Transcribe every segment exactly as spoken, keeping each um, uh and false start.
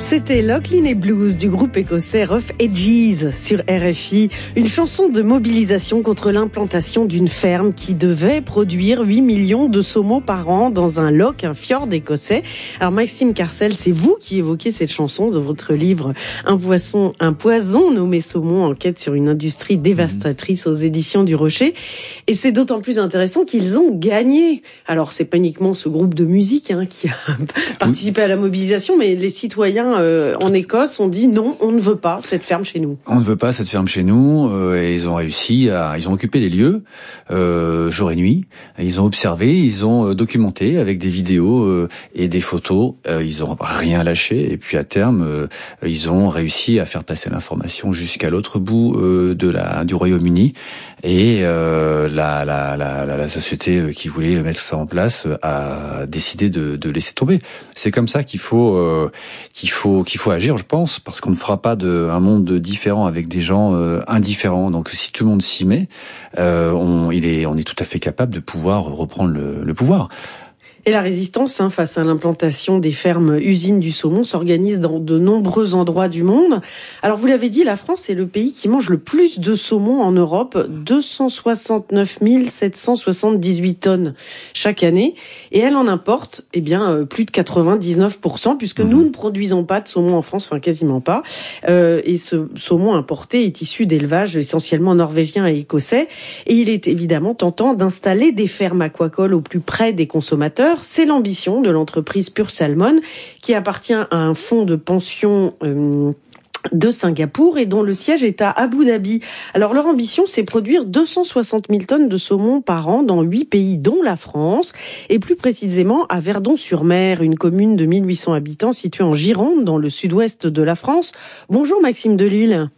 C'était Locklin et Blues du groupe écossais Rough Edges sur R F I. Une chanson de mobilisation contre l'implantation d'une ferme qui devait produire huit millions de saumons par an dans un loch, un fjord écossais. Alors Maxime Carcel, c'est vous qui évoquez cette chanson dans votre livre Un poisson, un poison nommé saumon, enquête sur une industrie dévastatrice aux éditions du Rocher. Et c'est d'autant plus intéressant qu'ils ont gagné. Alors c'est pas uniquement ce groupe de musique hein, qui a participé à la mobilisation, mais les citoyens euh, en Écosse ont dit non, on ne veut pas cette ferme chez nous. On ne veut pas cette ferme chez nous, euh, et ils ont réussi à, ils ont occupé les lieux euh, jour et nuit. Ils ont observé, ils ont euh, documenté avec des vidéos euh, et des photos. Euh, ils ont rien lâché, et puis à terme, euh, ils ont réussi à faire passer l'information jusqu'à l'autre bout euh, de la du Royaume-Uni. Et euh, la, la, la, la société qui voulait mettre ça en place a décidé de, de laisser tomber. C'est comme ça qu'il faut euh, qu'il faut qu'il faut agir, je pense, parce qu'on ne fera pas de un monde différent avec des gens euh, indifférents. Donc, si tout le monde s'y met, euh, on il est on est tout à fait capable de pouvoir reprendre le, le pouvoir. Et la résistance hein, face à l'implantation des fermes usines du saumon s'organise dans de nombreux endroits du monde. Alors vous l'avez dit, la France est le pays qui mange le plus de saumon en Europe, deux cent soixante-neuf mille sept cent soixante-dix-huit tonnes chaque année. Et elle en importe eh bien plus de quatre-vingt-dix-neuf pour cent puisque mmh. nous ne produisons pas de saumon en France, enfin quasiment pas. Euh, et ce saumon importé est issu d'élevages essentiellement norvégiens et écossais. Et il est évidemment tentant d'installer des fermes aquacoles au plus près des consommateurs. C'est l'ambition de l'entreprise Pure Salmon, qui appartient à un fonds de pension euh, de Singapour et dont le siège est à Abu Dhabi. Alors leur ambition, c'est produire deux cent soixante mille tonnes de saumon par an dans huit pays, dont la France, et plus précisément à Verdon-sur-Mer, une commune de mille huit cents habitants située en Gironde, dans le sud-ouest de la France. Bonjour Maxime Delisle.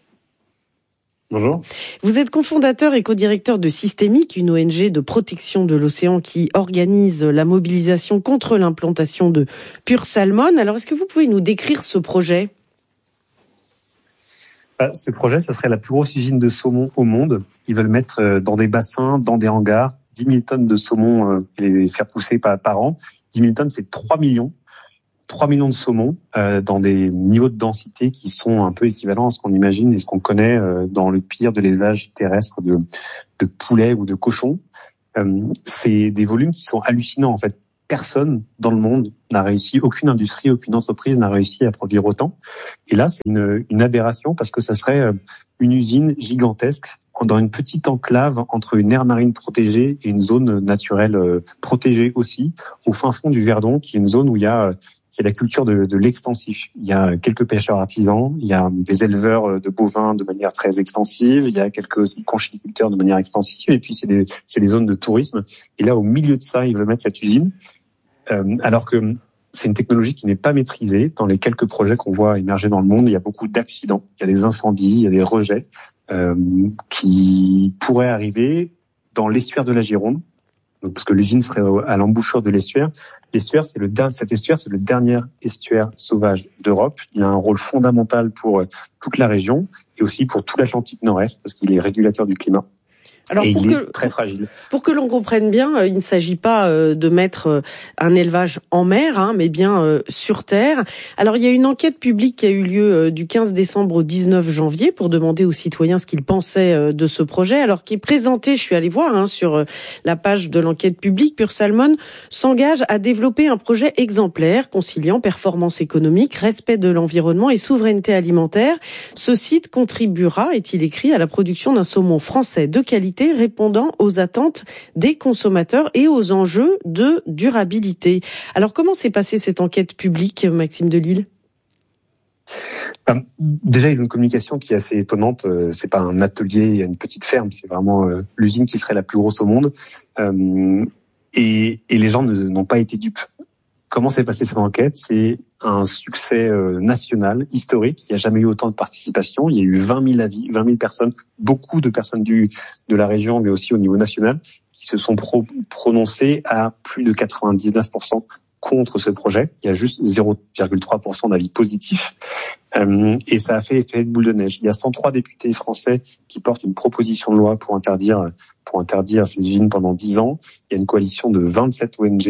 Bonjour. Vous êtes cofondateur et co-directeur de Systémique, une O N G de protection de l'océan qui organise la mobilisation contre l'implantation de Pure Salmon. Alors, est-ce que vous pouvez nous décrire ce projet ? Ce projet, ce serait la plus grosse usine de saumon au monde. Ils veulent mettre dans des bassins, dans des hangars, dix mille tonnes de saumon et les faire pousser par, par an. dix mille tonnes, c'est trois millions. trois millions de saumons euh, dans des niveaux de densité qui sont un peu équivalents à ce qu'on imagine et ce qu'on connaît euh, dans le pire de l'élevage terrestre de, de poulets ou de cochons. Euh, c'est des volumes qui sont hallucinants en fait. Personne dans le monde n'a réussi, aucune industrie, aucune entreprise n'a réussi à produire autant. Et là, c'est une, une aberration parce que ça serait une usine gigantesque dans une petite enclave entre une aire marine protégée et une zone naturelle protégée aussi, au fin fond du Verdon, qui est une zone où il y a c'est la culture de, de l'extensif. Il y a quelques pêcheurs artisans, il y a des éleveurs de bovins de manière très extensive, il y a quelques conchyliculteurs de manière extensive, et puis c'est des, c'est des zones de tourisme. Et là, au milieu de ça, ils veulent mettre cette usine, euh, alors que c'est une technologie qui n'est pas maîtrisée. Dans les quelques projets qu'on voit émerger dans le monde, il y a beaucoup d'accidents, il y a des incendies, il y a des rejets euh, qui pourraient arriver dans l'estuaire de la Gironde. Donc, parce que l'usine serait à l'embouchure de l'estuaire. L'estuaire, c'est le dernier, cet estuaire, c'est le dernier estuaire sauvage d'Europe. Il a un rôle fondamental pour toute la région et aussi pour tout l'Atlantique Nord-Est parce qu'il est régulateur du climat. Alors, et pour il que, est très fragile. Pour que l'on comprenne bien, il ne s'agit pas de mettre un élevage en mer, hein, mais bien sur terre. Alors, il y a une enquête publique qui a eu lieu du quinze décembre au dix-neuf janvier pour demander aux citoyens ce qu'ils pensaient de ce projet. Alors, qui est présenté, je suis allée voir hein, sur la page de l'enquête publique, Pure Salmon s'engage à développer un projet exemplaire conciliant performance économique, respect de l'environnement et souveraineté alimentaire. Ce site contribuera, est-il écrit, à la production d'un saumon français de qualité répondant aux attentes des consommateurs et aux enjeux de durabilité. Alors, comment s'est passée cette enquête publique, Maxime Delisle ? Déjà, il y a une communication qui est assez étonnante. C'est pas un atelier, une petite ferme, c'est vraiment l'usine qui serait la plus grosse au monde. Et, et les gens ne, n'ont pas été dupes. Comment s'est passée cette enquête ? C'est un succès euh, national, historique. Il n'y a jamais eu autant de participation. Il y a eu vingt mille avis, vingt mille personnes, beaucoup de personnes du, de la région, mais aussi au niveau national, qui se sont pro- prononcées à plus de quatre-vingt-dix-neuf pour cent contre ce projet. Il y a juste zéro virgule trois pour cent d'avis positifs. Euh, et ça a fait effet de boule de neige. Il y a cent trois députés français qui portent une proposition de loi pour interdire, pour interdire ces usines pendant dix ans. Il y a une coalition de vingt-sept O N G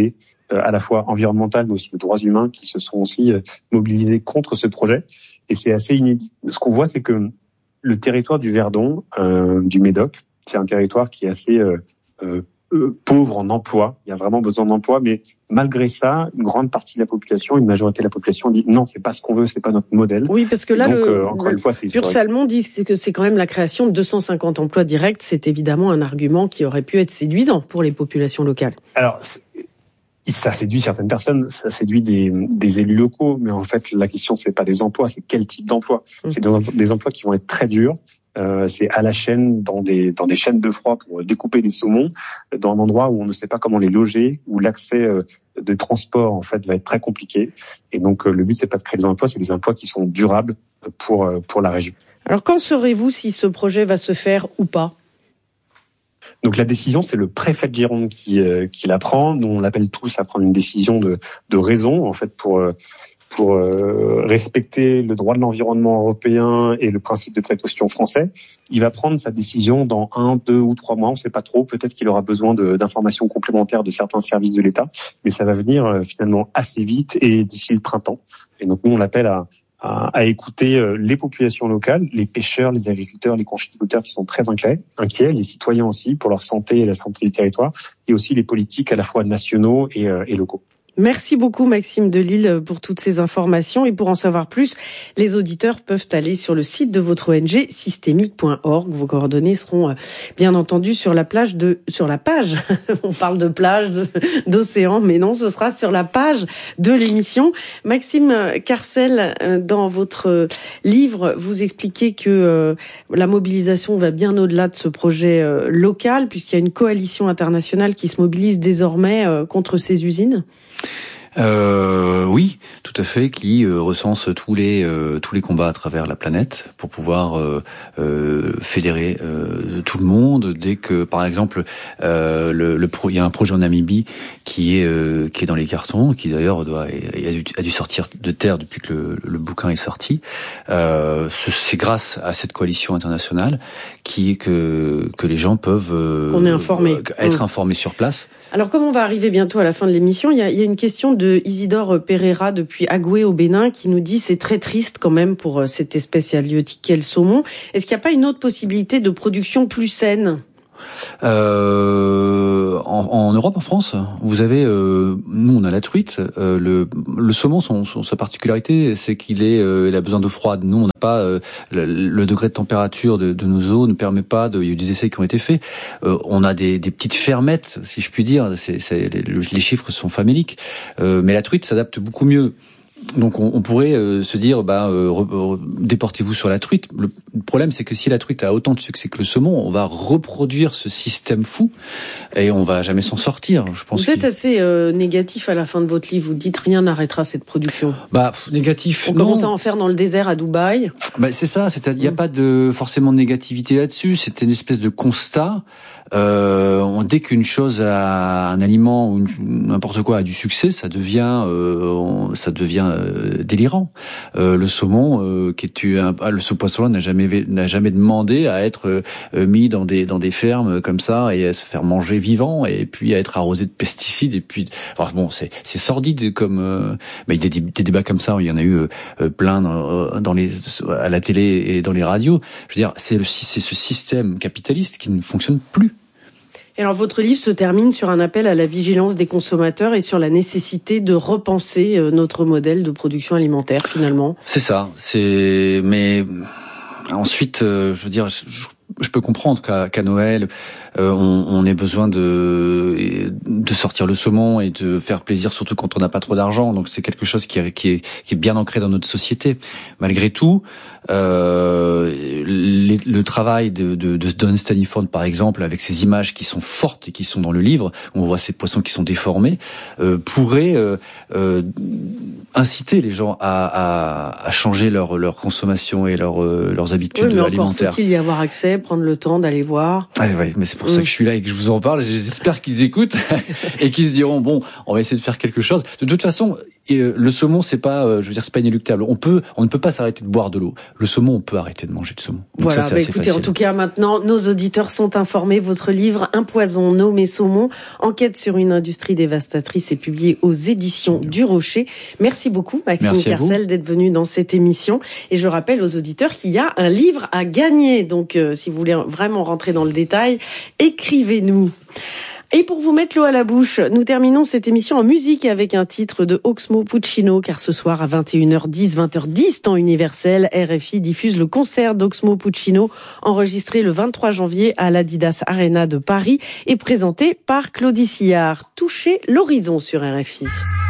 euh, à la fois environnementales, mais aussi de droits humains, qui se sont aussi euh, mobilisés contre ce projet. Et c'est assez inédit. Ce qu'on voit, c'est que le territoire du Verdon, euh, du Médoc, c'est un territoire qui est assez euh, euh, euh, pauvre en emploi. Il y a vraiment besoin d'emploi, mais malgré ça, une grande partie de la population, une majorité de la population dit non, c'est pas ce qu'on veut, c'est pas notre modèle. Oui, parce que là, donc, le, euh, encore le une fois, c'est Pur Salmon dit que c'est quand même la création de deux cent cinquante emplois directs. C'est évidemment un argument qui aurait pu être séduisant pour les populations locales. Alors, ça séduit certaines personnes, ça séduit des, des élus locaux, mais en fait, la question, c'est pas des emplois, c'est quel type d'emploi. Mmh. C'est des, des emplois qui vont être très durs. Euh, c'est à la chaîne, dans des dans des chaînes de froid pour découper des saumons, dans un endroit où on ne sait pas comment les loger, où l'accès euh, de transport en fait va être très compliqué. Et donc euh, le but c'est pas de créer des emplois, c'est des emplois qui sont durables pour euh, pour la région. Alors quand saurez-vous si ce projet va se faire ou pas ? Donc la décision, c'est le préfet de Gironde qui euh, qui la prend. Nous on l'appelle tous à prendre une décision de de raison en fait pour euh, pour euh, respecter le droit de l'environnement européen et le principe de précaution français. Il va prendre sa décision dans un, deux ou trois mois, on ne sait pas trop. Peut-être qu'il aura besoin de, d'informations complémentaires de certains services de l'État, mais ça va venir euh, finalement assez vite et d'ici le printemps. Et donc nous, on l'appelle à, à, à écouter euh, les populations locales, les pêcheurs, les agriculteurs, les conchiticulteurs qui sont très inquiets, inquiets, les citoyens aussi pour leur santé et la santé du territoire, et aussi les politiques à la fois nationaux et, euh, et locaux. Merci beaucoup Maxime Delisle pour toutes ces informations et pour en savoir plus, les auditeurs peuvent aller sur le site de votre O N G systémique point org. Vos coordonnées seront bien entendu sur la plage de sur la page. On parle de plage, de, d'océan, mais non, ce sera sur la page de l'émission. Maxime Carcel, dans votre livre, vous expliquez que euh, la mobilisation va bien au-delà de ce projet euh, local, puisqu'il y a une coalition internationale qui se mobilise désormais euh, contre ces usines. Euh, oui, tout à fait, qui euh, recense tous les euh, tous les combats à travers la planète pour pouvoir euh, euh, fédérer euh, tout le monde. Dès que, par exemple, euh, le, le pro, il y a un projet en Namibie qui est euh, qui est dans les cartons, qui d'ailleurs doit a dû, a dû sortir de terre depuis que le, le bouquin est sorti. Euh, c'est grâce à cette coalition internationale qui que que les gens peuvent euh, on est informé. être mmh. informés sur place. Alors, comme on va arriver bientôt à la fin de l'émission, il y a, il y a une question de Isidore Pereira depuis Agoué au Bénin qui nous dit c'est très triste quand même pour cette espèce halieutique qu'est le saumon. Est-ce qu'il n'y a pas une autre possibilité de production plus saine ? Euh, en, en Europe, en France, vous avez, euh, nous on a la truite. Euh, le, le saumon, son, son, sa particularité, c'est qu'il est, euh, il a besoin d'eau froide. Nous, on n'a pas euh, le, le degré de température de, de nos eaux ne permet pas. De, il y a eu des essais qui ont été faits. Euh, on a des, des petites fermettes, si je puis dire. C'est, c'est, les, les chiffres sont faméliques, euh, mais la truite s'adapte beaucoup mieux. Donc on, on pourrait euh, se dire bah euh, re, re, déportez-vous sur la truite. Le problème c'est que si la truite a autant de succès que le saumon, on va reproduire ce système fou et on va jamais s'en sortir. Je pense. Vous êtes assez euh, négatif à la fin de votre livre. Vous dites rien n'arrêtera cette production. Bah pff, négatif. On non. commence à en faire dans le désert à Dubaï. Bah c'est ça. C'est il y a mmh. pas de forcément de négativité là-dessus. C'est une espèce de constat. Euh, on, dès qu'une chose a un aliment ou une, n'importe quoi a du succès, ça devient, euh, on, ça devient euh, délirant. Euh, le saumon, euh, qui est un, ah, le ce poisson-là n'a jamais n'a jamais demandé à être euh, mis dans des dans des fermes comme ça et à se faire manger vivant et puis à être arrosé de pesticides et puis, enfin bon, c'est c'est sordide comme, euh, mais il y a des, des débats comme ça, il y en a eu euh, plein dans, dans les à la télé et dans les radios. Je veux dire, c'est le c'est ce système capitaliste qui ne fonctionne plus. Et alors, votre livre se termine sur un appel à la vigilance des consommateurs et sur la nécessité de repenser notre modèle de production alimentaire, finalement. C'est ça. C'est, mais ensuite, euh, je veux dire, je, je peux comprendre qu'à, qu'à Noël, euh, on, on ait besoin de de sortir le saumon et de faire plaisir, surtout quand on n'a pas trop d'argent. Donc c'est quelque chose qui est qui est qui est bien ancré dans notre société. Malgré tout, euh, les, le travail de, de, de Don Staniford, par exemple, avec ces images qui sont fortes et qui sont dans le livre, où on voit ces poissons qui sont déformés, euh, pourrait euh, euh, inciter les gens à, à, à changer leur leur consommation et leur euh, leurs habitudes oui, mais alimentaires. Encore faut-il y avoir accès, prendre le temps d'aller voir. Ah ouais, mais c'est pour mmh. ça que je suis là et que je vous en parle. J'espère qu'ils écoutent et qu'ils se diront bon, on va essayer de faire quelque chose. De toute façon, Et euh, le saumon, c'est pas, euh, je veux dire, c'est pas inéluctable. On peut, on ne peut pas s'arrêter de boire de l'eau. Le saumon, on peut arrêter de manger de saumon. Donc voilà, ça, c'est bah assez écoutez, facile. En tout cas, maintenant, nos auditeurs sont informés. Votre livre, Un poison nommé saumon, enquête sur une industrie dévastatrice, est publié aux éditions du Rocher. Merci beaucoup, Maxime Carcel, d'être venu dans cette émission. Et je rappelle aux auditeurs qu'il y a un livre à gagner. Donc, euh, si vous voulez vraiment rentrer dans le détail, écrivez-nous. Et pour vous mettre l'eau à la bouche, nous terminons cette émission en musique avec un titre de Oxmo Puccino, car ce soir à vingt et une heures dix, vingt heures dix, temps universel, R F I diffuse le concert d'Oxmo Puccino, enregistré le vingt-trois janvier à l'Adidas Arena de Paris et présenté par Claudie Sillard. Touchez l'horizon sur R F I.